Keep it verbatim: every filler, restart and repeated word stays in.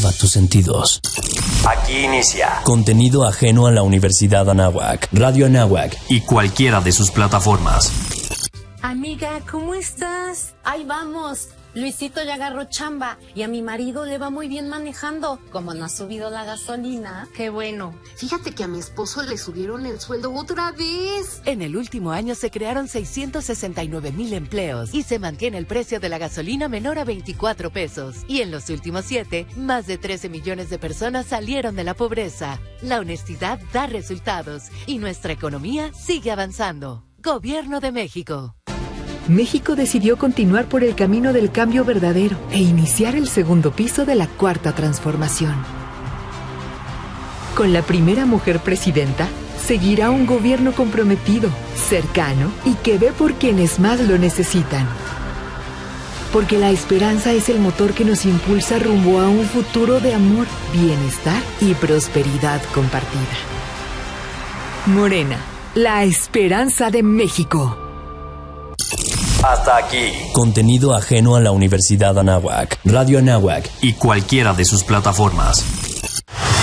Activa tus sentidos. Aquí inicia contenido ajeno a la Universidad Anáhuac, Radio Anáhuac y cualquiera de sus plataformas. Amiga, ¿cómo estás? Ahí vamos. Luisito ya agarró chamba y a mi marido le va muy bien manejando. Como no ha subido la gasolina. Qué bueno. Fíjate que a mi esposo le subieron el sueldo otra vez. En el último año se crearon seiscientos sesenta y nueve mil empleos y se mantiene el precio de la gasolina menor a veinticuatro pesos. Y en los últimos siete, más de trece millones de personas salieron de la pobreza. La honestidad da resultados y nuestra economía sigue avanzando. Gobierno de México. México decidió continuar por el camino del cambio verdadero e iniciar el segundo piso de la Cuarta Transformación. Con la primera mujer presidenta, seguirá un gobierno comprometido, cercano y que ve por quienes más lo necesitan. Porque la esperanza es el motor que nos impulsa rumbo a un futuro de amor, bienestar y prosperidad compartida. Morena, la esperanza de México. Hasta aquí. Contenido ajeno a la Universidad Anáhuac, Radio Anáhuac y cualquiera de sus plataformas.